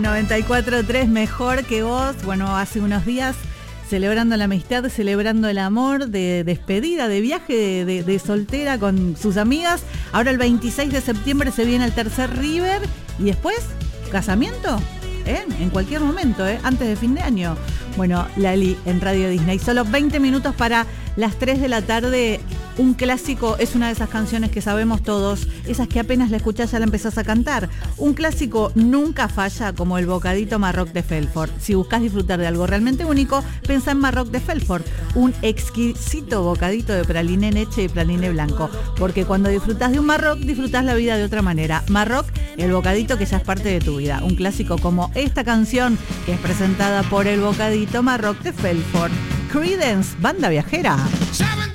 94.3 Mejor que Vos. Bueno, hace unos días celebrando la amistad, celebrando el amor, de despedida, de viaje, de soltera con sus amigas. Ahora el 26 de septiembre se viene el tercer River y después, casamiento, en cualquier momento, antes de fin de año. Bueno, Lali en Radio Disney. Solo 20 minutos para las 3 de la tarde. Un clásico, es una de esas canciones que sabemos todos, esas que apenas la escuchás ya la empezás a cantar. Un clásico nunca falla, como el bocadito Marroc de Felfort. Si buscas disfrutar de algo realmente único, pensá en Marroc de Felfort, un exquisito bocadito de praliné neche y praliné blanco, porque cuando disfrutás de un Marroc, disfrutás la vida de otra manera. Marroc, el bocadito que ya es parte de tu vida. Un clásico como esta canción, que es presentada por el bocadito Marroc de Felfort. Creedence, banda viajera.